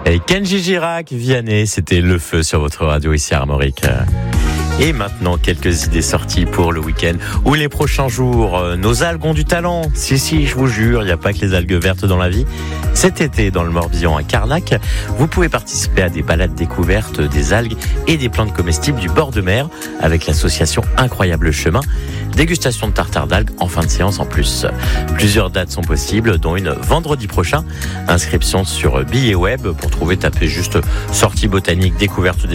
Et Kenji Girac, Vianney, c'était le feu sur votre radio ici à Armorique. Et maintenant, quelques idées sorties pour le week-end ou les prochains jours. Nos algues ont du talent. Si, je vous jure, il n'y a pas que les algues vertes dans la vie. Cet été, dans le Morbihan à Carnac, vous pouvez participer à des balades découvertes des algues et des plantes comestibles du bord de mer avec l'association Incroyable Chemin. Dégustation de tartare d'algues en fin de séance en plus. Plusieurs dates sont possibles, dont une vendredi prochain. Inscription sur Billet Web pour trouver, tapez juste sortie botanique découverte des